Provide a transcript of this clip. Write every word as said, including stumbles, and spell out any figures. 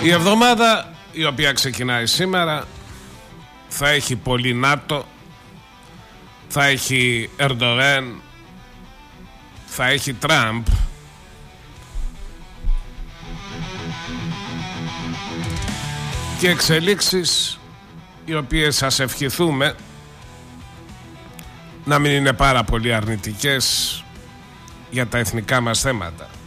Η εβδομάδα η οποία ξεκινάει σήμερα θα έχει πολύ ΝΑΤΟ, θα έχει Ερντογάν, θα έχει Τραμπ, και εξελίξεις οι οποίες σας ευχηθούμε να μην είναι πάρα πολύ αρνητικές για τα εθνικά μας θέματα.